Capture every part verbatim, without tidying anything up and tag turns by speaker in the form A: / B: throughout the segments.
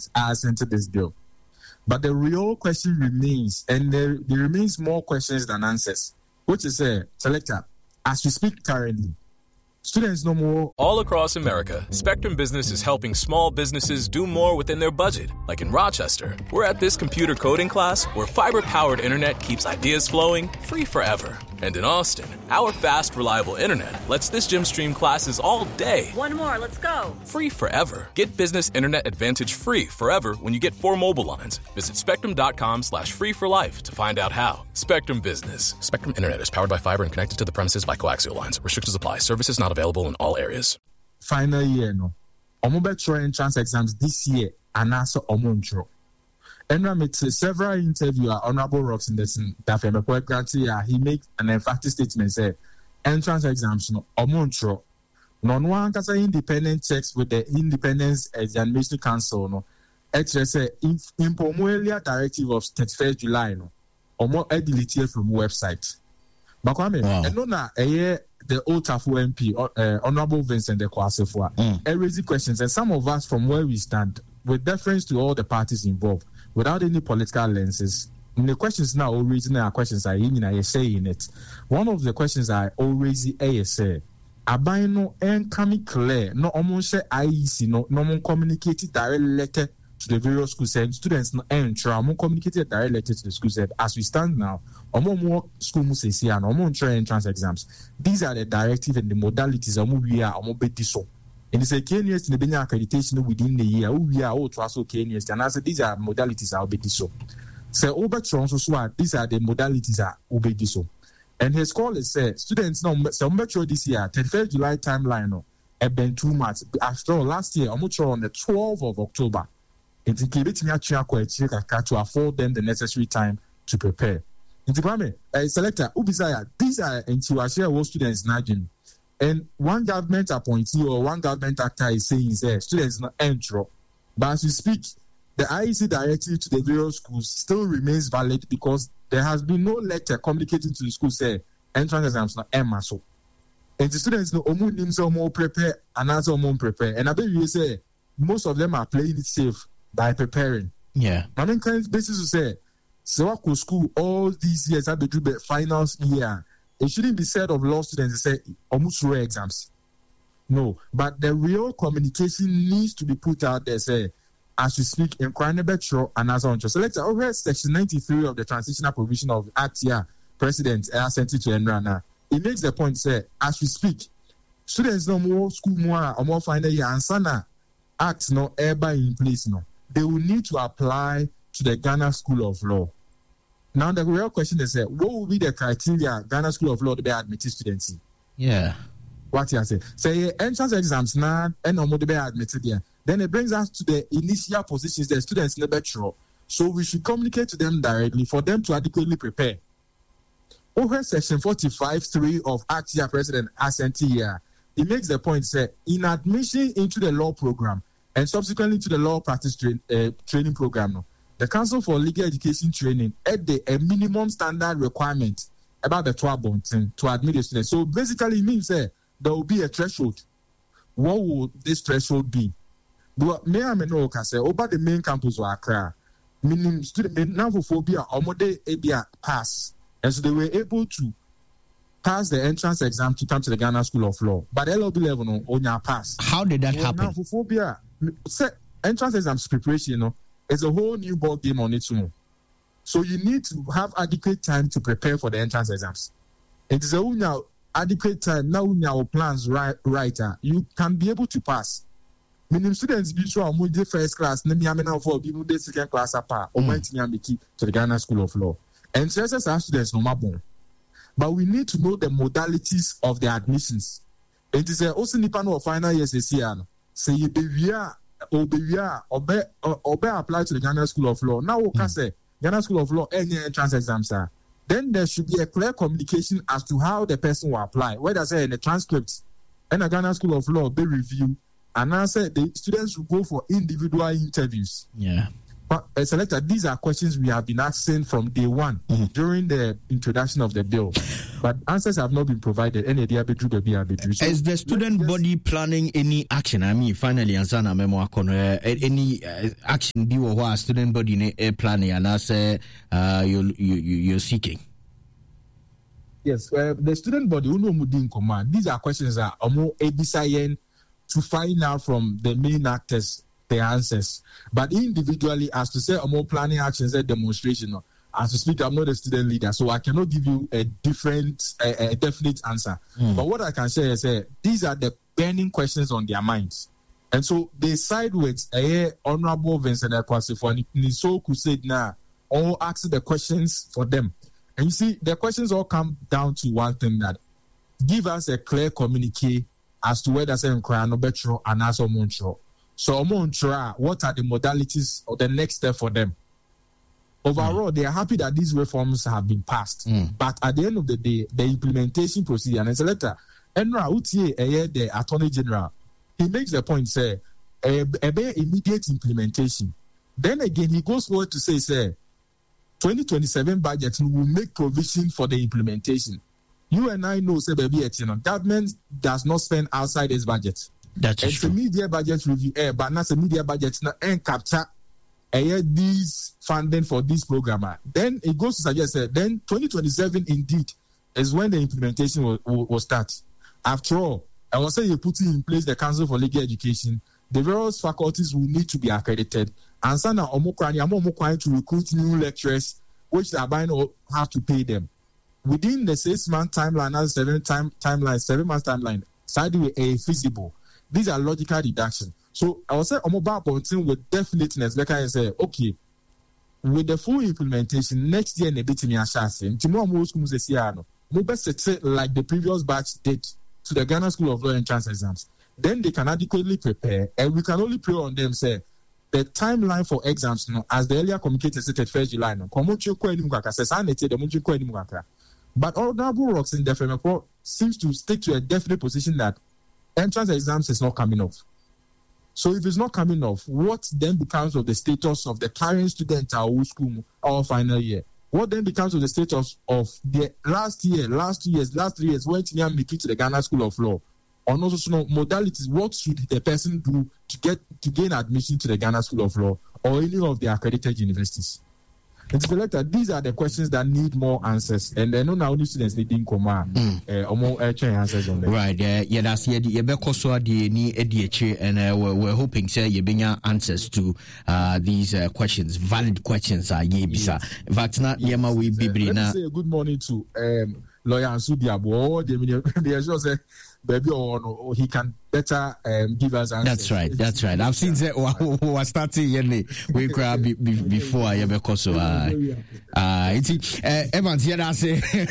A: students as into this bill. But the real question remains, and there, there remains more questions than answers, which is a uh, selector. As we speak currently, students no more.
B: All across America, Spectrum Business is helping small businesses do more within their budget. Like in Rochester, we're at this computer coding class where fiber-powered internet keeps ideas flowing free forever. And in Austin, our fast, reliable internet lets this gym stream classes all day.
C: One more, let's go.
B: Free forever. Get business internet advantage free forever when you get four mobile lines. Visit spectrum.com slash free for life to find out how. Spectrum Business. Spectrum Internet is powered by fiber and connected to the premises by coaxial lines. Restrictions apply. Services not available in all areas.
A: Final year, no. Omo betro entrance exams this year, and also omo ntro. And I met several interviews at Honorable Roxanne that from a point grantee, he made an emphatic statement say entrance exams no omo ntro. No one can say independent checks with the Independence Examination Council no. Actually say in earlier directive of thirty-first July no. Omo deleted from website. But I mean, and no na eh the old Tafu M P, uh, Honorable Vincent de Kwasefua, mm. raising questions, and some of us from where we stand, with deference to all the parties involved, without any political lenses. And the questions now raising are questions I in I say in it. One of the questions I always say, Abino and coming clear, no almost I E C, no no communicated direct letter to the various schools and students no enter communicated direct letter to the schools as we stand now. Omo more school must say and omo entrance exams. These are the directive and the modalities omo we are omo beti so. And it's a Kenyans in the Benya accreditation within the year. We are all trust Kenyans and I said these are modalities are beti so. So over so so these are the modalities are obedi so. And his call is said students now so metro this year thirty-first July timeline no have been two months after all last year omo on the twelfth of October. It's to afford them the necessary time to prepare. Intikwame, a selector, Ubisaya, these are Intiwashia students Najin. And one government appointee or one government actor is saying that students not enter. But as we speak, the I E C directive to the various schools still remains valid because there has been no letter communicating to the school say entrance exams not Emma so. And the students know Omu themselves more prepare and also more prepare. And I bet you say most of them are playing it safe by preparing.
D: Yeah.
A: I mean, kind of basis to say, so I could school all these years, I be do the finals year. It shouldn't be said of law students to say almost raw exams. No, but the real communication needs to be put out there. Say, as we speak, in Kranebetro and as on. So let's over section ninety-three of the transitional provision of Act here, President I sent it to Enrana. It makes the point say, as we speak, students no more school more or more final year and sana Act no ever in place no. They will need to apply to the Ghana School of Law. Now, the real question is, uh, what will be the criteria Ghana School of Law to be admitted students in?
D: Yeah.
A: What you say? Say entrance exams now, and no more to be admitted there. Then it brings us to the initial positions the students in the bachelor. So we should communicate to them directly for them to adequately prepare. Over section forty-five three of Act here, President Asante here, it makes the point say in admission into the law program and subsequently to the law practice tra- uh, training program, no, the Council for Legal Education Training had the, a minimum standard requirement about the twelve thing to admit the students. So basically, it means uh, there will be a threshold. What would this threshold be? But may I know, say over the main campus of Accra, meaning student now for phobia or more they pass, and so they were able to pass the entrance exam to come to the Ghana School of Law. But L O B level no on your pass.
D: How did that
A: so
D: happen?
A: Now for phobia, entrance exams preparation, you know, is a whole new ball game on its own. So you need to have adequate time to prepare for the entrance exams. It is a now adequate time now when your plans right writer, you can be able to pass. Meaning students be sure I'm the first class, let me have now for people the second class apart, or my team to the Ghana School of Law. And so as our students no more. But we need to know the modalities of the admissions. It is also nipa no final years this year. Say you be via or be via or be or be apply to the Ghana School of Law. Now we can say Ghana School of Law any entrance exams are. Then there should be a clear communication as to how the person will apply. Whether say in the transcript and the Ghana School of Law be review and I say the students will go for individual interviews.
D: Yeah.
A: uh, Selector, these are questions we have been asking from day one mm-hmm. during the introduction of the bill, but answers have not been provided. Any idea be so,
C: is the student just, body planning any action? I mean, finally, ansana memo uh, any uh, action be or student body uh, planning and as uh, you you you're seeking.
A: Yes, uh, the student body who know Mudin command. These are questions that are more A B C N to find out from the main actors the answers. But individually, as to say, I'm more planning actions, a demonstration. As to speak, I'm not a student leader, so I cannot give you a different, a, a definite answer. Mm. But what I can say is, uh, these are the burning questions on their minds. And so they side with uh, Honorable Vincent Ekwasi for Niso Crusade now, or ask the questions for them. And you see, the questions all come down to one thing, that give us a clear communique as to whether say Nkrano Betro and also Montro. So Montro, what are the modalities or the next step for them? Overall, mm. they are happy that these reforms have been passed. Mm. But at the end of the day, the implementation procedure, and it's a letter, Enra Utie, the Attorney General, he makes the point, say, a, a immediate implementation. Then again, he goes forward to say, say, twenty twenty-seven budget will make provision for the implementation. You and I know, say, baby, you know, government does not spend outside its budget.
C: That's
A: it's
C: true.
A: a media budget review, eh, but not a media budget, not and capture eh, these funding for this program. Then it goes to suggest that then twenty twenty-seven indeed is when the implementation will, will, will start. After all, I was saying you're putting in place the Council for Legal Education. The various faculties will need to be accredited. And so now, I'm trying to recruit new lecturers, which the Abino have to pay them. Within the six-month timeline, another seven time timeline, seven-month timeline, side way a feasible. These are logical deduction. So I would say, I'm about pointing with definiteness. Like I say, okay, with the full implementation next year, nebiti mi ashase. Timo mo school say siano. Mo best set like the previous batch did to the Ghana School of Law Entrance Exams. Then they can adequately prepare, and we can only pray on them. Say the timeline for exams, you know, as the earlier communicated, said first July. No, but Honorable Rocks in the F M report seems to stick to a definite position that entrance exams is not coming off. So if it's not coming off, what then becomes of the status of the current student at our school or final year? What then becomes of the status of the last year, last two years, last three years, went to the Ghana School of Law? On also no modalities, what should the person do to get to gain admission to the Ghana School of Law or any of the accredited universities? It's selected. These are the questions that need more answers, and then not only students needing command or more answers on them.
C: Right. Uh, yeah, that's yeah. You be also the ni ediache, and uh, we're, we're hoping say you bring answers to uh, these uh, questions, valid questions. Are ye bisa? In fact, not yema we be
A: Let me say good morning to um, lawyer Ansu Diabo. They they just say. Baby, or, or he can better um, give us answers.
C: That's right. That's right. I've seen that. Was starting yesterday. We grab before I ever call so. Ah, it's Evans. Yeah, that's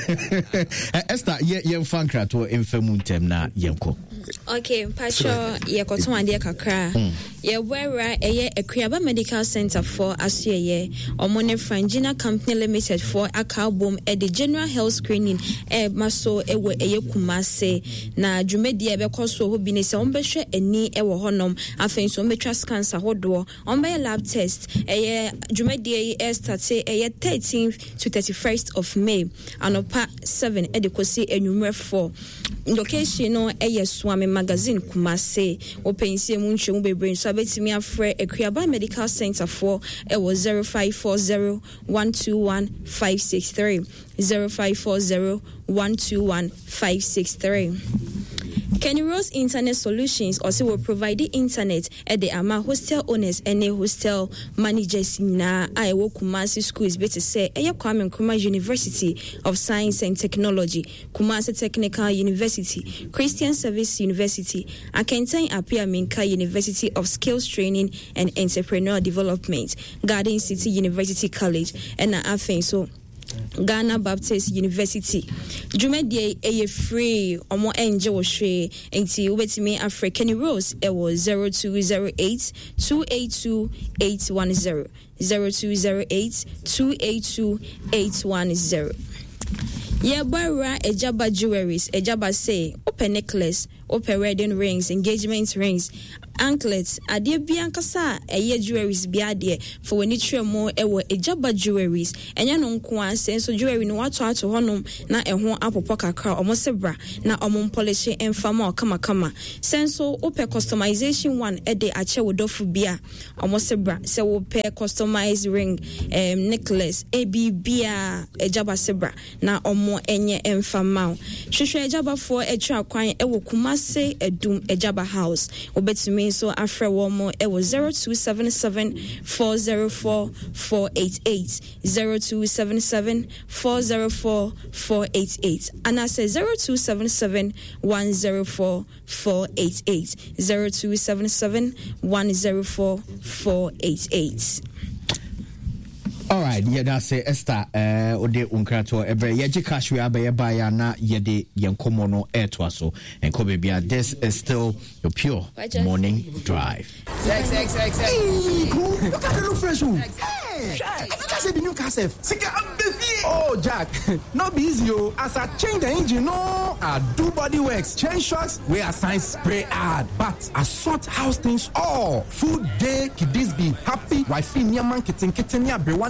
C: it. Esther, yeah, yeah, fan krato infemuntem na yenko.
D: Okay, Pacho, yeah, koto ande kakra. Yeah, where eh yeah, Akriaba Medical Center for Asuye, Omone Frangina Company Limited for Akabom at the General Health Screening. Eh, maso ewe eye kumase na dwumedi ebe koso ho bi ne se ombehwe ani ewo honom afen so metwa scans ahodo ombe lab test eye dwumedi e start eye thirteenth to thirty-first of May anopa seven edekosi enumere four location no eye Swami Magazine Kumase opensie mu ntwe mu bebre so abetimi afre Akriaba Medical Center for ewo zero five four zero one two one five six three zero five four zero one two one five six three. Kenny Rose Internet Solutions also will provide the internet at the Ama hostel owners and the hostel managers na Iowa Kumasi schools better say Eya Kwame Nkrumah University of Science and Technology, Kumasi Technical University, Christian Service University, Akentan Apia Minka University of Skills Training and Entrepreneur Development, Garden City University College, and na afen so Ghana Baptist University. Jumedie eye free omo enje wo hwe enti wobetimi African Rose e wo zero two zero eight two eight two eight one zero zero two zero eight two eight two eight one zero. Yeah, Bara Ejaba Jewelries, Ejaba say, open necklace, open wedding rings, engagement rings, anklets, adeɛ bi ankasa ɛyɛ jewelries bi adeɛ for when it mo ɛwɔ Ejaba jewelries. Ɛnyɛ no nko a senso jewelry no wato ato honom na ɛho apopɔ kakra ɔmo sebra na ɔmo polish ɛmfama kama kama. Senso open customization one ɛde akyɛ wodofu bia ɔmo sebra sɛ wo pair customized ring um, necklace ebi bia Ejaba sebra na ɔmo ɛnyɛ ɛmfama. Hwehwɛ Ejaba for ɛtwa kwan ɛwɔ Kumase Edum Ejaba House. Obetumi so afre womo ɛwɔ zero two seven seven four zero four four eight eight zero two seven seven four zero four four eight eight and I say zero two seven seven one zero four four eight eight zero two seven seven one zero four four eight eight.
C: All right, yeah, that's it. Esther, uh, ode unkrato ebe yeji cash we abe yeba na yede yenkomo no air to aso and kobe bia. This is still your pure morning drive.
E: Sex, sex, sex, sex.
F: Hey, cool. Look at the look fresh. Hey, I think I said the new car safe. Oh, Jack, not be easy, yo. As I change the engine, no, I do body works, change shocks, we assign spray ad, but I sort house things all. Food day, kiddies be happy, wifey, nyaman, kitten, kitten, ya,